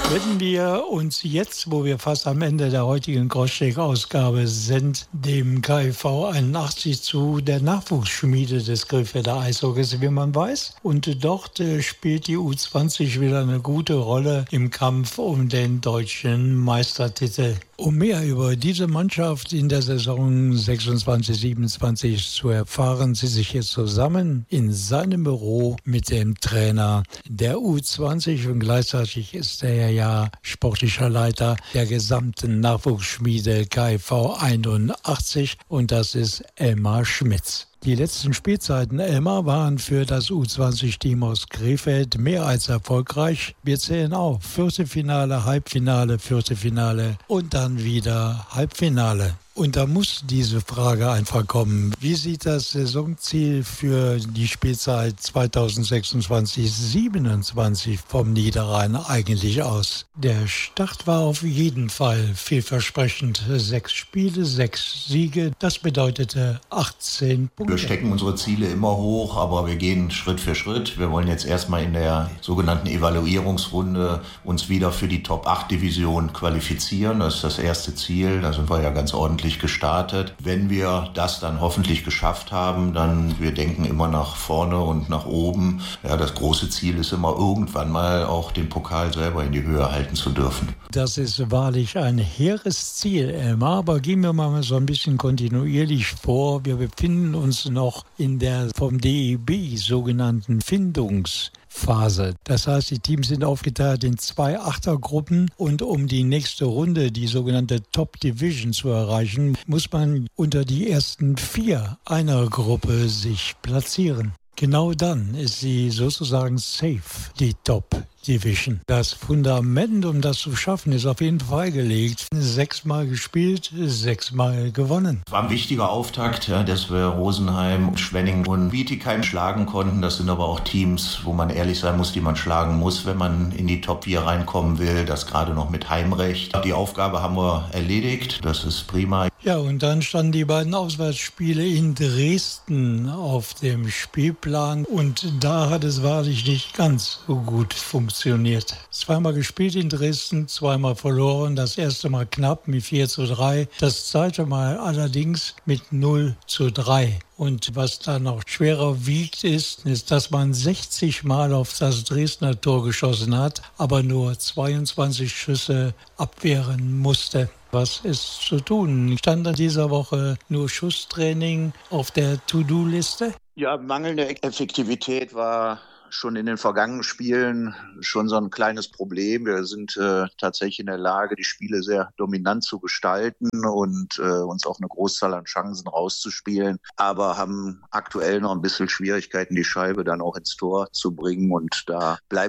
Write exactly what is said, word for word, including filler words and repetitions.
Wenn wir uns jetzt, wo wir fast am Ende der heutigen Crosscheck-Ausgabe sind, dem K V einundachtzig zu, der Nachwuchsschmiede des Krefelder Eishockeys, wie man weiß. Und dort äh, spielt die U zwanzig wieder eine gute Rolle im Kampf um den deutschen Meistertitel. Um mehr über diese Mannschaft in der Saison sechsundzwanzig siebenundzwanzig zu erfahren, sie sich jetzt zusammen in seinem Büro mit dem Trainer der U zwanzig und gleichzeitig ist er ja sportlicher Leiter der gesamten Nachwuchsschmiede K V einundachtzig und das ist Elmar Schmitz. Die letzten Spielzeiten, Elmar, waren für das U zwanzig-Team aus Krefeld mehr als erfolgreich. Wir zählen auf Viertelfinale, Halbfinale, Viertelfinale und dann wieder Halbfinale. Und da muss diese Frage einfach kommen. Wie sieht das Saisonziel für die Spielzeit zweitausendsechsundzwanzig siebenundzwanzig vom Niederrhein eigentlich aus? Der Start war auf jeden Fall vielversprechend. Sechs Spiele, sechs Siege, das bedeutete achtzehn Punkte. Wir stecken unsere Ziele immer hoch, aber wir gehen Schritt für Schritt. Wir wollen jetzt erstmal in der sogenannten Evaluierungsrunde uns wieder für die Top acht Division qualifizieren. Das ist das erste Ziel. Da sind wir ja ganz ordentlich gestartet. Wenn wir das dann hoffentlich geschafft haben, dann wir denken immer nach vorne und nach oben. Ja, das große Ziel ist immer irgendwann mal auch den Pokal selber in die Höhe halten zu dürfen. Das ist wahrlich ein hehres Ziel, Elmar, aber gehen wir mal so ein bisschen kontinuierlich vor. Wir befinden uns noch in der vom D E B sogenannten Findungs- Phase. Das heißt, die Teams sind aufgeteilt in zwei Achtergruppen und um die nächste Runde, die sogenannte Top Division zu erreichen, muss man unter die ersten vier einer Gruppe sich platzieren. Genau dann ist sie sozusagen safe, die Top Division. Das Fundament, um das zu schaffen, ist auf jeden Fall gelegt. Sechsmal gespielt, sechsmal gewonnen. Es war ein wichtiger Auftakt, ja, dass wir Rosenheim, Schwenning und Bietigheim schlagen konnten. Das sind aber auch Teams, wo man ehrlich sein muss, die man schlagen muss, wenn man in die Top vier reinkommen will. Das gerade noch mit Heimrecht. Die Aufgabe haben wir erledigt. Das ist prima. Ja, und dann standen die beiden Auswärtsspiele in Dresden auf dem Spielplan. Und da hat es wahrlich nicht ganz so gut funktioniert. Zweimal gespielt in Dresden, zweimal verloren. Das erste Mal knapp mit vier zu drei. Das zweite Mal allerdings mit null zu drei. Und was da noch schwerer wiegt, ist, ist, dass man sechzig Mal auf das Dresdner Tor geschossen hat, aber nur zweiundzwanzig Schüsse abwehren musste. Was ist zu tun? Stand an dieser Woche nur Schusstraining auf der To-Do-Liste? Ja, mangelnde Effektivität war schon in den vergangenen Spielen schon so ein kleines Problem. Wir sind äh, tatsächlich in der Lage, die Spiele sehr dominant zu gestalten und äh, uns auch eine Großzahl an Chancen rauszuspielen, aber haben aktuell noch ein bisschen Schwierigkeiten, die Scheibe dann auch ins Tor zu bringen und da bleibt